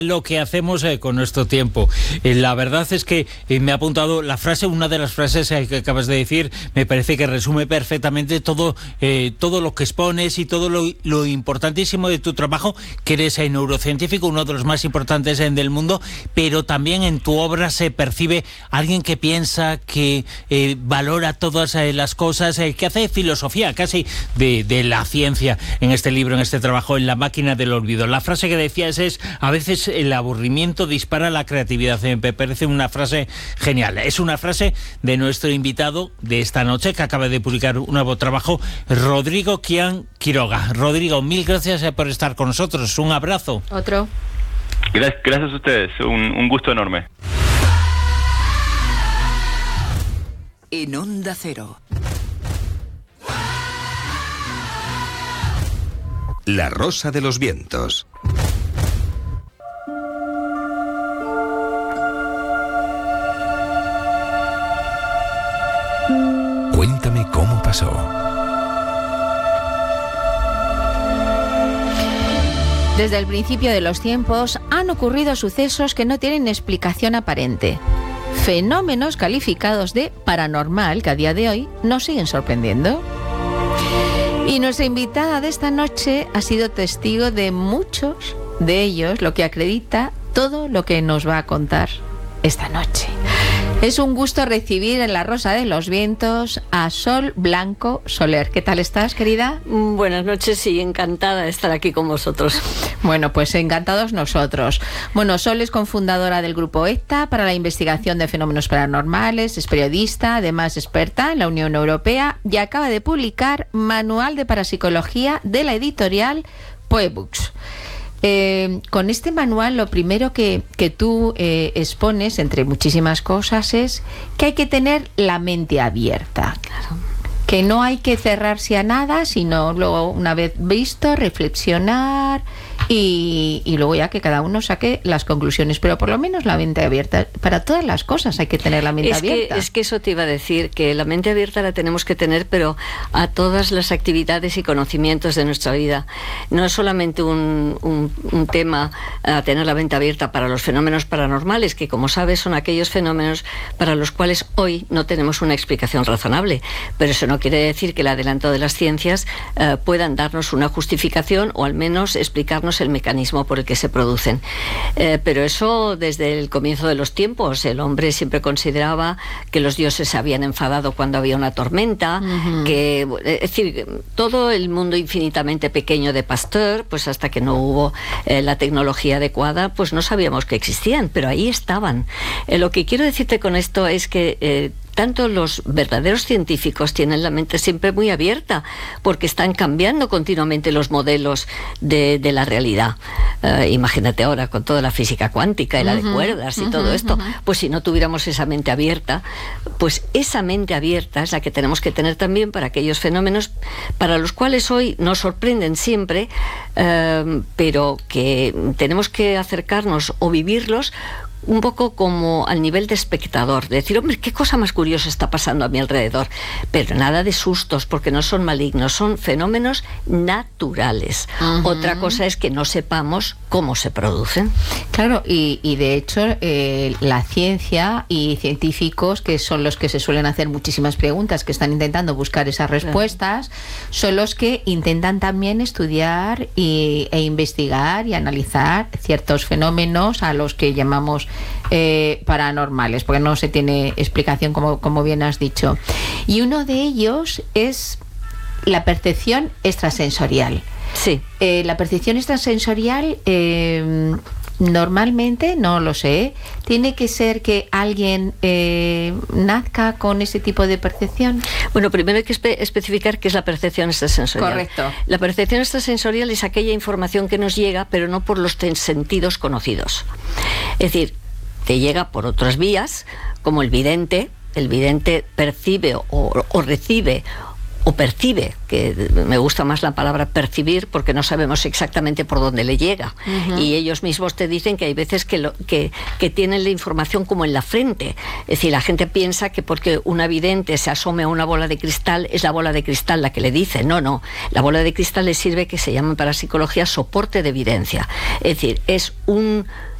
Lo que hacemos con nuestro tiempo. La verdad es que me ha apuntado la frase, una de las frases que acabas de decir, me parece que resume perfectamente todo lo que expones y todo lo importantísimo de tu trabajo, que eres neurocientífico, uno de los más importantes del mundo, pero también en tu obra se percibe alguien que piensa, que valora todas las cosas, que hace filosofía casi de la ciencia en este libro, en este trabajo, en La máquina del olvido. La frase que decías es, a veces el aburrimiento dispara la creatividad. Me parece una frase genial. Es una frase de nuestro invitado de esta noche, que acaba de publicar un nuevo trabajo, Rodrigo Quián Quiroga. Rodrigo, mil gracias por estar con nosotros. Un abrazo. Otro. Gracias a ustedes. Un gusto enorme. En Onda Cero. La rosa de los vientos. Cuéntame cómo pasó. Desde el principio de los tiempos han ocurrido sucesos que no tienen explicación aparente. Fenómenos calificados de paranormal que a día de hoy nos siguen sorprendiendo. Y nuestra invitada de esta noche ha sido testigo de muchos de ellos, lo que acredita todo lo que nos va a contar esta noche. Es un gusto recibir en La Rosa de los Vientos a Sol Blanco Soler. ¿Qué tal estás, querida? Buenas noches y encantada de estar aquí con vosotros. Bueno, pues encantados nosotros. Bueno, Sol es cofundadora del Grupo ECTA para la investigación de fenómenos paranormales, es periodista, además experta en la Unión Europea y acaba de publicar Manual de Parapsicología de la editorial Poebooks. Con este manual lo primero que tú expones, entre muchísimas cosas, es que hay que tener la mente abierta. Claro. Que no hay que cerrarse a nada, sino luego, una vez visto, reflexionar y luego ya que cada uno saque las conclusiones, pero por lo menos la mente abierta. Para todas las cosas hay que tener la mente abierta. Es que eso te iba a decir, que la mente abierta la tenemos que tener, pero a todas las actividades y conocimientos de nuestra vida. No es solamente un tema a tener la mente abierta para los fenómenos paranormales, que como sabes son aquellos fenómenos para los cuales hoy no tenemos una explicación razonable, pero eso no quiere decir que el adelanto de las ciencias puedan darnos una justificación o al menos explicarnos el mecanismo por el que se producen. Pero eso desde el comienzo de los tiempos. El hombre siempre consideraba que los dioses se habían enfadado cuando había una tormenta, que, es decir, todo el mundo infinitamente pequeño de Pasteur, pues hasta que no hubo la tecnología adecuada, pues no sabíamos que existían, pero ahí estaban. Lo que quiero decirte con esto es que tanto los verdaderos científicos tienen la mente siempre muy abierta, porque están cambiando continuamente los modelos de la realidad. Imagínate ahora con toda la física cuántica y la de cuerdas y todo esto, pues si no tuviéramos esa mente abierta, pues esa mente abierta es la que tenemos que tener también para aquellos fenómenos para los cuales hoy nos sorprenden siempre, pero que tenemos que acercarnos o vivirlos un poco como al nivel de espectador, de decir, hombre, qué cosa más curiosa está pasando a mi alrededor, pero nada de sustos, porque no son malignos, son fenómenos naturales. Otra cosa es que no sepamos cómo se producen. Claro, y de hecho la ciencia y científicos, que son los que se suelen hacer muchísimas preguntas, que están intentando buscar esas respuestas, son los que intentan también estudiar e investigar y analizar ciertos fenómenos a los que llamamos paranormales, porque no se tiene explicación, como bien has dicho. Y uno de ellos es la percepción extrasensorial. Sí. La percepción extrasensorial normalmente, no lo sé, tiene que ser que alguien nazca con ese tipo de percepción. Bueno, primero hay que especificar qué es la percepción extrasensorial. Correcto. La percepción extrasensorial es aquella información que nos llega, pero no por los sentidos conocidos. Es decir, te llega por otras vías, como el vidente. El vidente percibe o recibe o percibe, que me gusta más la palabra percibir porque no sabemos exactamente por dónde le llega. Y ellos mismos te dicen que hay veces que tienen la información como en la frente. Es decir, la gente piensa que porque una vidente se asome a una bola de cristal, es la bola de cristal la que le dice. No. La bola de cristal le sirve, que se llama para psicología soporte de evidencia. Es decir, es un